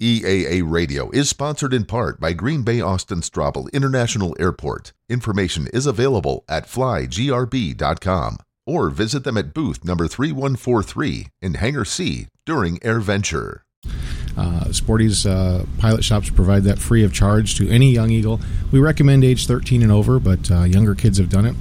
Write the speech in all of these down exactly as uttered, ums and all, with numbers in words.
E A A Radio is sponsored in part by Green Bay Austin Straubel International Airport. Information is available at fly g r b dot com or visit them at booth number three one four three in Hangar C during AirVenture. Uh, Sporty's uh, pilot shops provide that free of charge to any young eagle. We recommend age thirteen and over, but uh, younger kids have done it.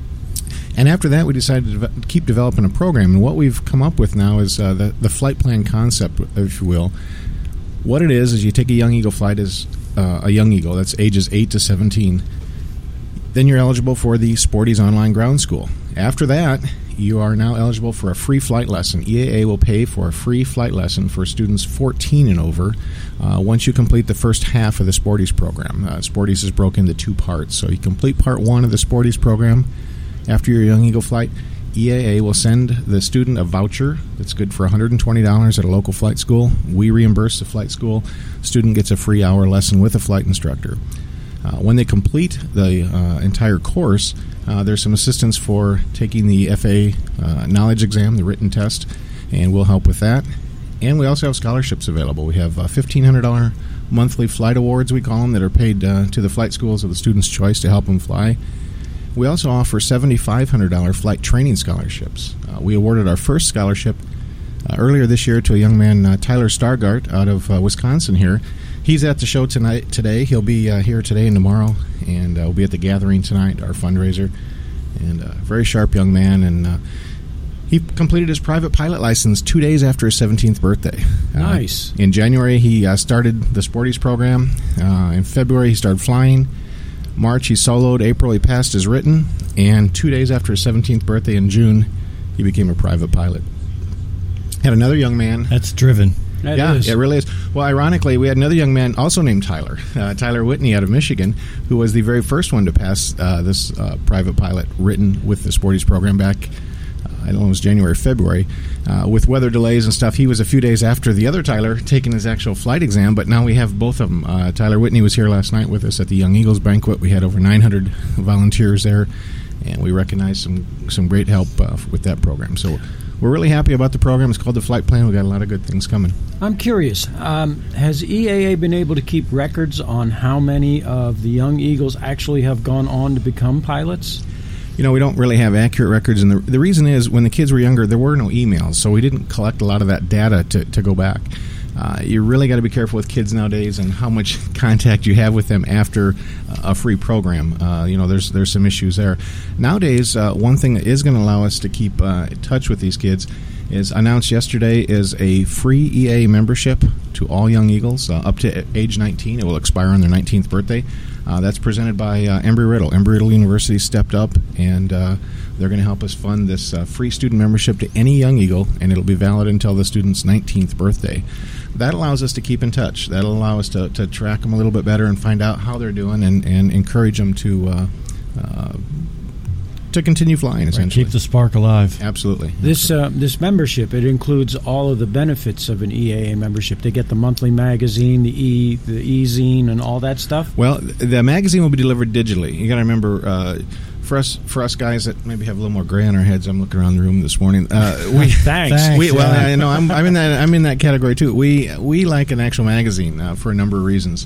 And after that, we decided to de- keep developing a program. And what we've come up with now is uh, the, the flight plan concept, if you will. What it is is you take a young eagle flight as uh, a young eagle, that's ages eight to seventeen. Then you're eligible for the Sporty's Online Ground School. After that, you are now eligible for a free flight lesson. E A A will pay for a free flight lesson for students fourteen and over uh, once you complete the first half of the Sporty's program. Uh, Sporty's is broken into two parts. So you complete part one of the Sporty's program. After your young eagle flight, E A A will send the student a voucher that's good for one hundred twenty dollars at a local flight school. We reimburse the flight school. Student gets a free hour lesson with a flight instructor. Uh, when they complete the uh, entire course, uh, there's some assistance for taking the F A A uh, knowledge exam, the written test, and we'll help with that. And we also have scholarships available. We have uh, fifteen hundred dollars monthly flight awards, we call them, that are paid uh, to the flight schools of the student's choice to help them fly. We also offer seven thousand five hundred dollars flight training scholarships. Uh, we awarded our first scholarship uh, earlier this year to a young man, uh, Tyler Stargart, out of uh, Wisconsin here. He's at the show tonight. Today. He'll be uh, here today and tomorrow, and uh, we'll be at the gathering tonight, our fundraiser. And a uh, very sharp young man, and uh, he completed his private pilot license two days after his seventeenth birthday. Nice. Uh, in January, he uh, started the Sporty's program. Uh, in February, he started flying. March, he soloed. April, he passed his written. And two days after his seventeenth birthday in June, he became a private pilot. Had another young man. That's driven. That yeah, is. it really is. Well, ironically, we had another young man also named Tyler, uh, Tyler Whitney out of Michigan, who was the very first one to pass uh, this uh, private pilot written with the Sporty's program back, uh, I don't know, it was January or February. Uh, with weather delays and stuff, he was a few days after the other Tyler taking his actual flight exam, but now we have both of them. Uh, Tyler Whitney was here last night with us at the Young Eagles banquet. We had over nine hundred volunteers there, and we recognized some, some great help uh, with that program. So we're really happy about the program. It's called the Flight Plan. We've got a lot of good things coming. I'm curious, um, has E A A been able to keep records on how many of the young eagles actually have gone on to become pilots? You know, we don't really have accurate records, and the, the reason is when the kids were younger, there were no emails, so we didn't collect a lot of that data to, to go back. Uh, you really got to be careful with kids nowadays and how much contact you have with them after a free program. Uh, you know, there's there's some issues there. Nowadays, uh, one thing that is going to allow us to keep uh, in touch with these kids is announced yesterday is a free E A A membership to all young eagles uh, up to age nineteen. It will expire on their nineteenth birthday. Uh, that's presented by uh, Embry-Riddle. Embry-Riddle University stepped up, and uh, they're going to help us fund this uh, free student membership to any young eagle, and it'll be valid until the student's nineteenth birthday. That allows us to keep in touch. That'll allow us to, to track them a little bit better and find out how they're doing and, and encourage them to uh, uh, to continue flying, essentially. Right, keep the spark alive. Absolutely. This uh, this membership, it includes all of the benefits of an E A A membership. They get the monthly magazine, the e the e-zine, and all that stuff. Well, the magazine will be delivered digitally. You got to remember, uh, for us for us guys that maybe have a little more gray on our heads. I'm looking around the room this morning. Uh, we Thanks. Thanks. We, well, Yeah. I know I'm, I'm in that I'm in that category too. We we like an actual magazine uh, for a number of reasons.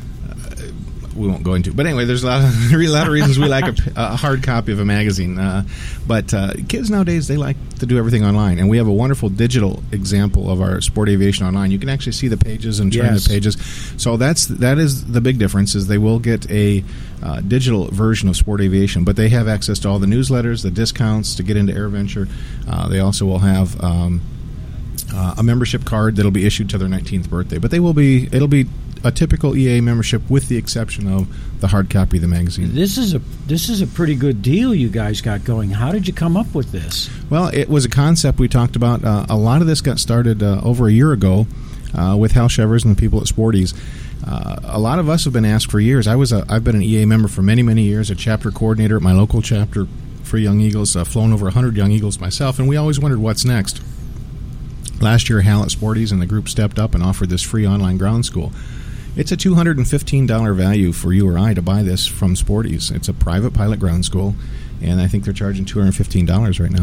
We won't go into, but anyway, there's a lot of, a lot of reasons we like a, a hard copy of a magazine. Uh, but uh, kids nowadays, they like to do everything online, and we have a wonderful digital example of our Sport Aviation Online. You can actually see the pages and turn Yes. the pages. So that's that is the big difference is they will get a uh, digital version of Sport Aviation, but they have access to all the newsletters, the discounts to get into AirVenture. Uh, they also will have um, uh, a membership card that'll be issued to their nineteenth birthday. But they will be it'll be a typical E A A membership with the exception of the hard copy of the magazine. This is a this is a pretty good deal you guys got going. How did you come up with this? Well, it was a concept we talked about. Uh, a lot of this got started uh, over a year ago uh, with Hal Shevers and the people at Sporty's. Uh, a lot of us have been asked for years. I was a, I've been an E A A member for many, many years, a chapter coordinator at my local chapter for Young Eagles, uh, flown over one hundred Young Eagles myself, and we always wondered what's next. Last year, Hal at Sporty's and the group stepped up and offered this free online ground school. It's a two hundred fifteen dollars value for you or I to buy this from Sporty's. It's a private pilot ground school, and I think they're charging two hundred fifteen dollars right now.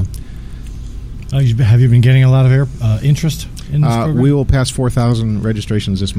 Uh, have you been getting a lot of air, uh, interest in this uh, program? We will pass four thousand registrations this month.